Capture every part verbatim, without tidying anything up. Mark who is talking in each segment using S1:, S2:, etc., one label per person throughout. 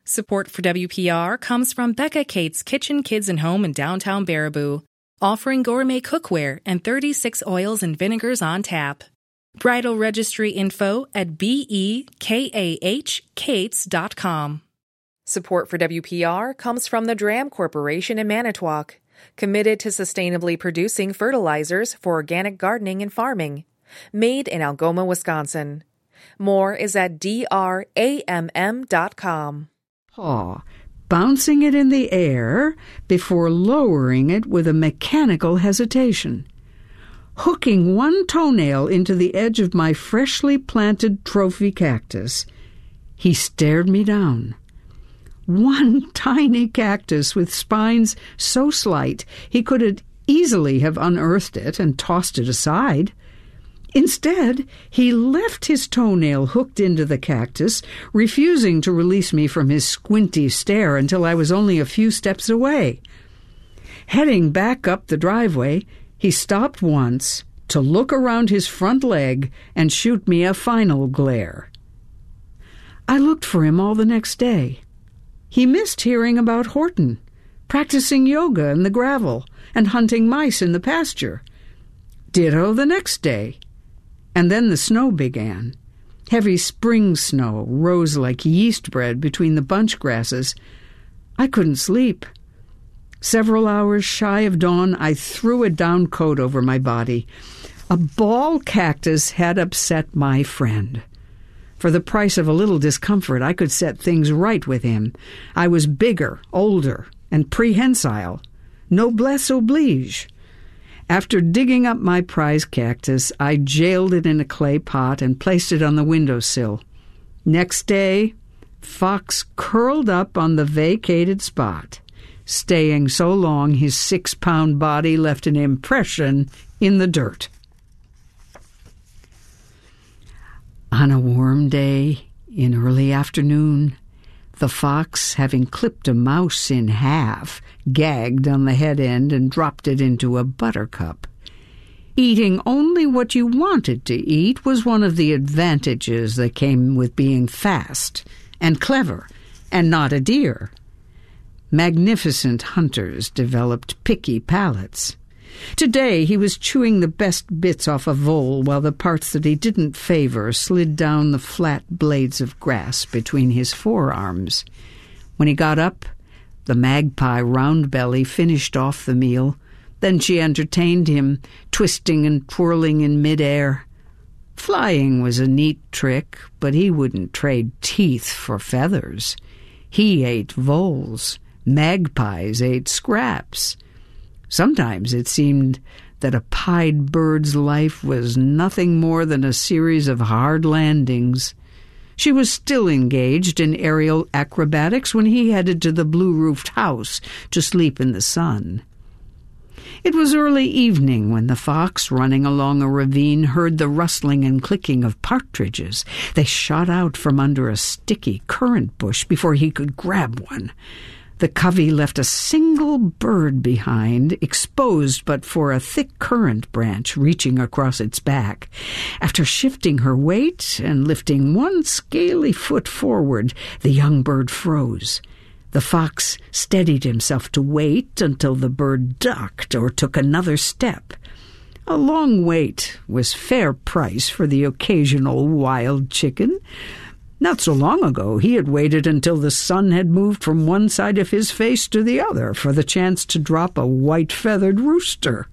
S1: Support for W P R comes from Becca Kate's Kitchen, Kids and Home in downtown Baraboo, offering gourmet cookware and thirty-six oils and vinegars on tap. Bridal registry info at B E K A H Kates dot com. Support for W P R comes from the Dram Corporation in Manitowoc, committed to sustainably producing fertilizers for organic gardening and farming. Made in Algoma, Wisconsin. More is at D R A M M dot com.
S2: Paw, bouncing it in the air before lowering it with a mechanical hesitation. Hooking one toenail into the edge of my freshly planted trophy cactus, he stared me down. One tiny cactus with spines so slight he could have easily have unearthed it and tossed it aside. Instead, he left his toenail hooked into the cactus, refusing to release me from his squinty stare until I was only a few steps away. Heading back up the driveway, he stopped once to look around his front leg and shoot me a final glare. I looked for him all the next day. He missed hearing about Horton, practicing yoga in the gravel, and hunting mice in the pasture. Ditto the next day. And then the snow began. Heavy spring snow rose like yeast bread between the bunch grasses. I couldn't sleep. Several hours shy of dawn, I threw a down coat over my body. A ball cactus had upset my friend. For the price of a little discomfort, I could set things right with him. I was bigger, older, and prehensile. Noblesse oblige. After digging up my prize cactus, I jailed it in a clay pot and placed it on the windowsill. Next day, Fox curled up on the vacated spot, staying so long his six-pound body left an impression in the dirt. On a warm day, in early afternoon, the fox, having clipped a mouse in half, gagged on the head end and dropped it into a buttercup. Eating only what you wanted to eat was one of the advantages that came with being fast and clever and not a deer. Magnificent hunters developed picky palates. Today he was chewing the best bits off a vole while the parts that he didn't favor slid down the flat blades of grass between his forearms. When he got up, the magpie Roundbelly finished off the meal. Then she entertained him, twisting and twirling in midair. Flying was a neat trick, but he wouldn't trade teeth for feathers. He ate voles. Magpies ate scraps. Sometimes it seemed that a pied bird's life was nothing more than a series of hard landings. She was still engaged in aerial acrobatics when he headed to the blue-roofed house to sleep in the sun. It was early evening when the fox, running along a ravine, heard the rustling and clicking of partridges. They shot out from under a sticky currant bush before he could grab one. The covey left a single bird behind, exposed but for a thick currant branch reaching across its back. After shifting her weight and lifting one scaly foot forward, the young bird froze. The fox steadied himself to wait until the bird ducked or took another step. A long wait was fair price for the occasional wild chicken. Not so long ago, he had waited until the sun had moved from one side of his face to the other for the chance to drop a white-feathered rooster.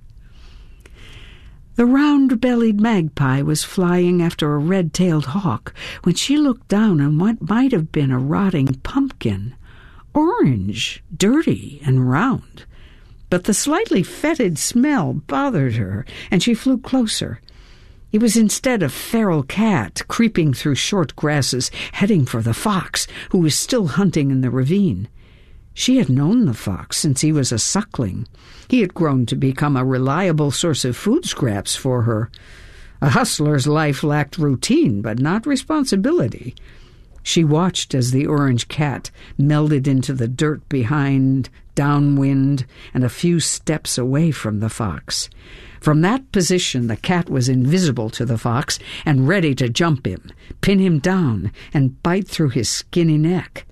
S2: The round-bellied magpie was flying after a red-tailed hawk when she looked down on what might have been a rotting pumpkin, orange, dirty, and round. But the slightly fetid smell bothered her, and she flew closer. It was instead a feral cat creeping through short grasses, heading for the fox, who was still hunting in the ravine. She had known the fox since he was a suckling. He had grown to become a reliable source of food scraps for her. A hustler's life lacked routine, but not responsibility. She watched as the orange cat melded into the dirt behind, downwind, and a few steps away from the fox. From that position, the cat was invisible to the fox and ready to jump him, pin him down, and bite through his skinny neck.